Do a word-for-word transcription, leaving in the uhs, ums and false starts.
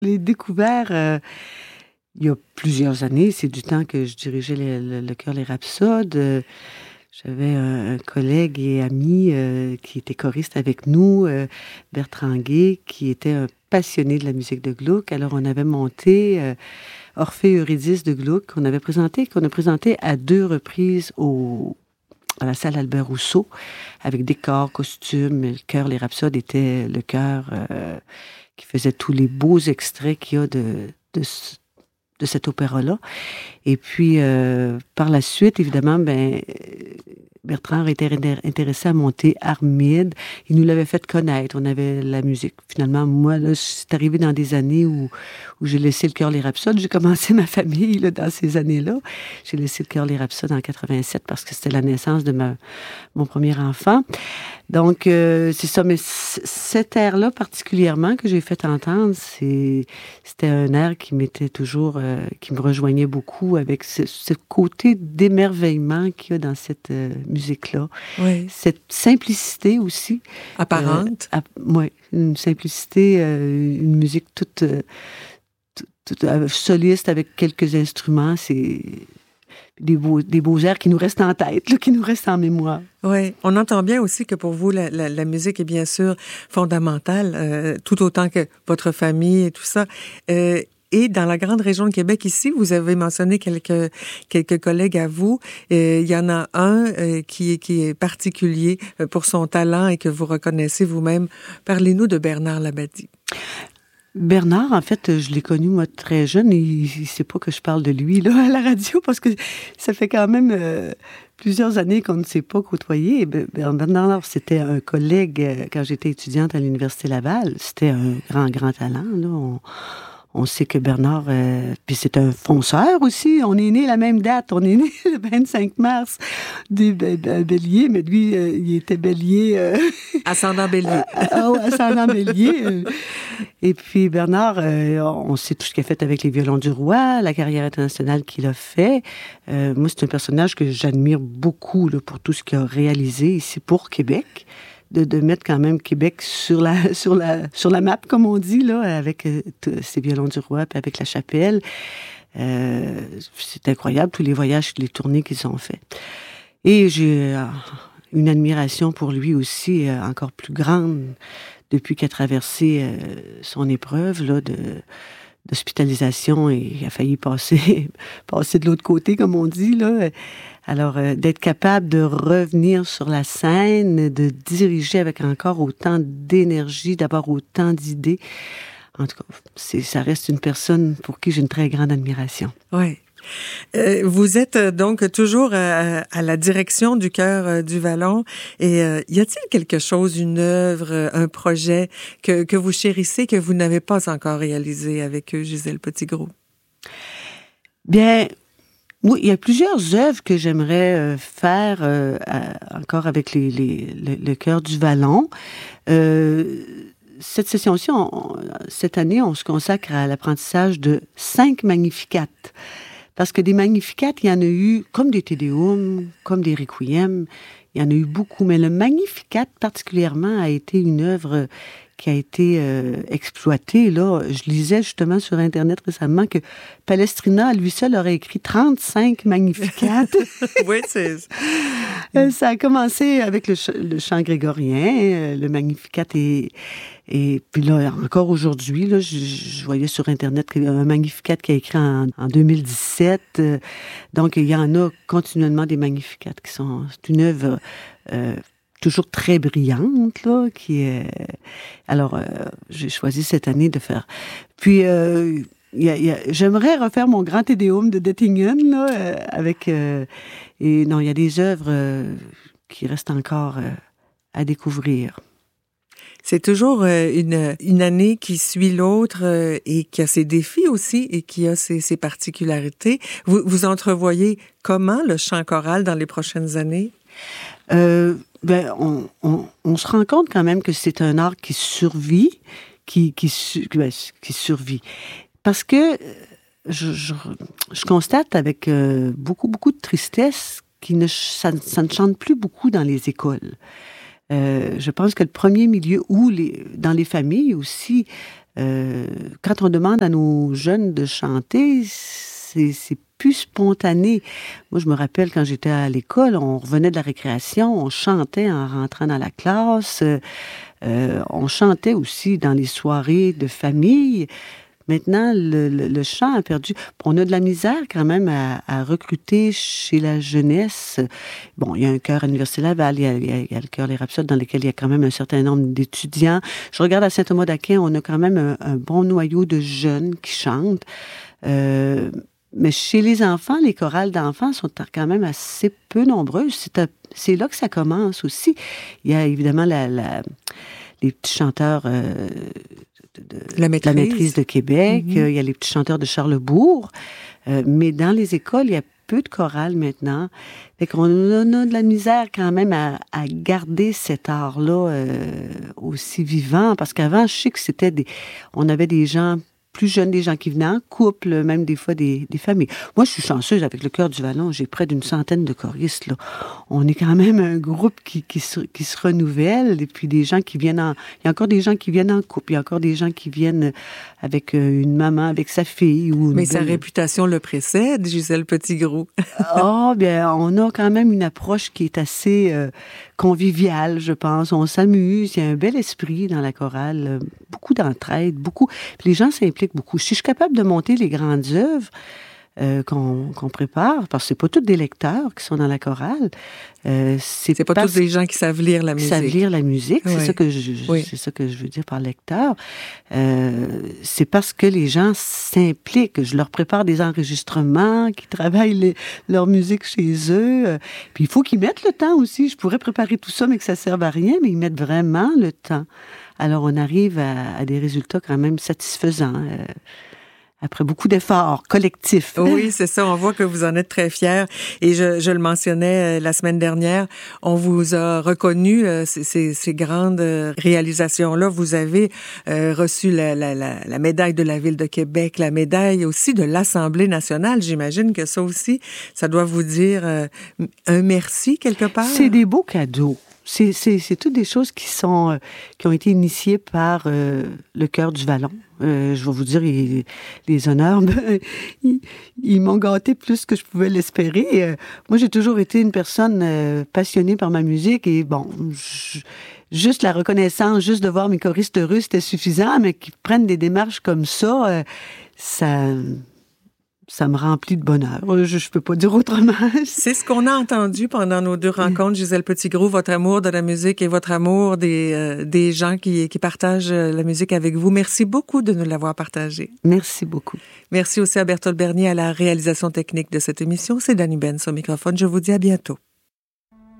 Je l'ai découvert euh, il y a plusieurs années. C'est du temps que je dirigeais le, le, le chœur Les Rhapsodes. Euh, j'avais un, un collègue et ami euh, qui était choriste avec nous, euh, Bertrand Guay, qui était un passionné de la musique de Gluck. Alors, on avait monté euh, Orphée Eurydice de Gluck, qu'on avait présenté, qu'on a présenté à deux reprises au, à la salle Albert Rousseau, avec décors, costumes. Le chœur Les Rhapsodes était le chœur euh, qui faisait tous les beaux extraits qu'il y a de, de, de cet opéra-là. Et puis, euh, par la suite, évidemment, ben, Bertrand était intéressé à monter Armide. Il nous l'avait fait connaître. On avait la musique. Finalement, moi, là, c'est arrivé dans des années où, où j'ai laissé le chœur Les Rhapsodes. J'ai commencé ma famille là, dans ces années-là. J'ai laissé le chœur Les Rhapsodes en quatre-vingt-sept parce que c'était la naissance de ma, mon premier enfant. Donc, euh, c'est ça. Mais c- cet air-là, particulièrement, que j'ai fait entendre, c'est, c'était un air qui m'était toujours, euh, qui me rejoignait beaucoup avec ce, ce côté d'émerveillement qu'il y a dans cette euh, musique-là. Oui. Cette simplicité aussi. Apparente. Euh, oui, une simplicité, euh, une musique toute, euh, toute, toute euh, soliste avec quelques instruments. C'est des beaux, des beaux airs qui nous restent en tête, là, qui nous restent en mémoire. Oui, on entend bien aussi que pour vous, la, la, la musique est bien sûr fondamentale, euh, tout autant que votre famille et tout ça. Euh, Et dans la grande région de Québec, ici, vous avez mentionné quelques quelques collègues à vous. Euh, il y en a un euh, qui, est, qui est particulier pour son talent et que vous reconnaissez vous-même. Parlez-nous de Bernard Labadie. Bernard, en fait, je l'ai connu, moi, très jeune. Et il ne sait pas que je parle de lui là, à la radio parce que ça fait quand même euh, plusieurs années qu'on ne s'est pas côtoyé. Bernard, c'était un collègue euh, quand j'étais étudiante à l'Université Laval. C'était un grand, grand talent. Là. On, On sait que Bernard, euh, puis c'est un fonceur aussi. On est né la même date. On est né le vingt-cinq mars des be- be- Bélier, mais lui, euh, il était Bélier. Euh, ascendant Bélier. Oh, ascendant Bélier. Euh. Et puis Bernard, euh, on sait tout ce qu'il a fait avec les Violons du Roi, la carrière internationale qu'il a fait. Euh, moi, c'est un personnage que j'admire beaucoup là, pour tout ce qu'il a réalisé ici pour Québec. De, de mettre quand même Québec sur la, sur la, sur la map, comme on dit, là, avec euh, ces Violons du Roi, puis avec la chapelle. Euh, c'est incroyable, tous les voyages, les tournées qu'ils ont fait. Et j'ai euh, une admiration pour lui aussi, euh, encore plus grande, depuis qu'il a traversé euh, son épreuve, là, de... d'hospitalisation et il a failli passer, passer de l'autre côté, comme on dit, là. Alors, euh, d'être capable de revenir sur la scène, de diriger avec encore autant d'énergie, d'avoir autant d'idées. En tout cas, c'est, ça reste une personne pour qui j'ai une très grande admiration. Oui. Euh, vous êtes euh, donc toujours à, à la direction du chœur euh, du Vallon. Et euh, y a-t-il quelque chose, une œuvre, euh, un projet que, que vous chérissez, que vous n'avez pas encore réalisé avec eux, Gisèle Petit-Gros? Bien, oui, il y a plusieurs œuvres que j'aimerais euh, faire euh, à, encore avec les, les, le, le chœur du Vallon. Euh, cette session-ci, on, cette année, on se consacre à l'apprentissage de cinq magnificates. Parce que des magnificats, il y en a eu comme des Te Deum, comme des Requiem, il y en a eu beaucoup. Mais le Magnificat, particulièrement, a été une œuvre qui a été euh, exploitée. Là, je lisais justement sur Internet récemment que Palestrina, à lui seul, aurait écrit trente-cinq Magnificats. Oui, c'est... Ça a commencé avec le, ch- le chant grégorien, le Magnificat est... Et puis là, encore aujourd'hui, là, je, je voyais sur Internet un Magnificat qui a écrit en, en deux mille dix-sept. Donc, il y en a continuellement des Magnificats qui sont... C'est une œuvre euh, toujours très brillante, là, qui est... Alors, euh, j'ai choisi cette année de faire... Puis, euh, y a, y a... j'aimerais refaire mon grand Te Deum de Dettingen, là, euh, avec... Euh... Et non, il y a des œuvres euh, qui restent encore euh, à découvrir. C'est toujours euh, une, une année qui suit l'autre euh, et qui a ses défis aussi et qui a ses, ses particularités. Vous, vous entrevoyez comment le chant choral dans les prochaines années? Euh, ben, on, on, on se rend compte quand même que c'est un art qui survit, qui, qui, ben, qui survit. Parce que je, je, je constate avec euh, beaucoup, beaucoup de tristesse que ça, ça ne chante plus beaucoup dans les écoles. Euh, je pense que le premier milieu, ou les, dans les familles aussi, euh, quand on demande à nos jeunes de chanter, c'est, c'est plus spontané. Moi, je me rappelle quand j'étais à l'école, on revenait de la récréation, on chantait en rentrant dans la classe, euh, on chantait aussi dans les soirées de famille. Maintenant, le, le, le chant a perdu. On a de la misère quand même à, à recruter chez la jeunesse. Bon, il y a un chœur à l'Université Laval, il y a, il y a, il y a le chœur Les Rhapsodes dans lequel il y a quand même un certain nombre d'étudiants. Je regarde à Saint-Thomas-d'Aquin, on a quand même un, un bon noyau de jeunes qui chantent. Euh, mais chez les enfants, les chorales d'enfants sont quand même assez peu nombreuses. C'est, à, c'est là que ça commence aussi. Il y a évidemment la, la, les petits chanteurs... Euh, De, de, la, maîtrise. la maîtrise de Québec, mm-hmm. euh, il y a les petits chanteurs de Charlesbourg, euh, mais dans les écoles, il y a peu de chorales maintenant. Fait qu'on a de la misère quand même à, à garder cet art-là euh, aussi vivant, parce qu'avant, je sais que c'était des... On avait des gens plus jeunes, des gens qui venaient en couple, même des fois des, des familles. Moi, je suis chanceuse avec le Chœur du Vallon. J'ai près d'une centaine de choristes, là. On est quand même un groupe qui, qui, se, qui se renouvelle, et puis des gens qui viennent en... Il y a encore des gens qui viennent en couple, il y a encore des gens qui viennent avec une maman, avec sa fille. Ou Mais une sa belle... réputation le précède, Gisèle Petit-Gros. Ah, oh, bien, on a quand même une approche qui est assez euh, conviviale, je pense. On s'amuse, il y a un bel esprit dans la chorale, beaucoup d'entraide, beaucoup... Puis les gens s'impliquent beaucoup. Si je suis capable de monter les grandes œuvres euh, qu'on, qu'on prépare, parce que c'est pas tous des lecteurs qui sont dans la chorale, euh, c'est, c'est pas tous des gens qui savent lire la musique. Savent lire la musique, oui. c'est ça que je, oui. c'est ça que je veux dire par lecteur. Euh, c'est parce que les gens s'impliquent. Je leur prépare des enregistrements, qui travaillent les, leur musique chez eux. Puis il faut qu'ils mettent le temps aussi. Je pourrais préparer tout ça, mais que ça serve à rien, mais ils mettent vraiment le temps. Alors, on arrive à, à des résultats quand même satisfaisants, euh, après beaucoup d'efforts collectifs. Oui, c'est ça. On voit que vous en êtes très fiers. Et je, je le mentionnais la semaine dernière, on vous a reconnu euh, ces, ces, ces grandes réalisations-là. Vous avez euh, reçu la, la, la, la médaille de la Ville de Québec, la médaille aussi de l'Assemblée nationale. J'imagine que ça aussi, ça doit vous dire euh, un merci quelque part. C'est des beaux cadeaux. C'est, c'est, c'est toutes des choses qui sont, euh, qui ont été initiées par euh, le Chœur du Vallon. Euh, je vais vous dire, il, les honneurs, ben, ils, ils m'ont gâté plus que je pouvais l'espérer. Euh, moi, j'ai toujours été une personne euh, passionnée par ma musique et bon, je, juste la reconnaissance, juste de voir mes choristes heureux, c'était suffisant, mais qu'ils prennent des démarches comme ça, euh, ça... ça me remplit de bonheur. Je ne peux pas dire autrement. C'est ce qu'on a entendu pendant nos deux rencontres, Gisèle Petit-Gros, votre amour de la musique et votre amour des, euh, des gens qui, qui partagent la musique avec vous. Merci beaucoup de nous l'avoir partagé. Merci beaucoup. Merci aussi à Berthold Bernier à la réalisation technique de cette émission. C'est Dani Benz au microphone. Je vous dis à bientôt.